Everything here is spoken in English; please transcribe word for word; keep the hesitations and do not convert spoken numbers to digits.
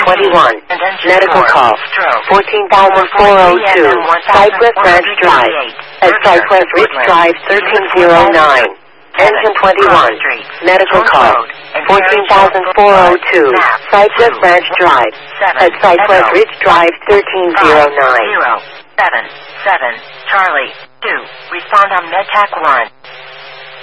twenty-one. Medical call. fourteen thousand four hundred two. Cypress Ranch Drive. At Cypress Ridge Drive thirteen oh nine. Engine twenty-one. Medical call. fourteen thousand four hundred two. Cypress Ranch Drive. At Cypress Ridge Drive thirteen oh nine. zero seven seven Charlie two. Respond on MedTech one.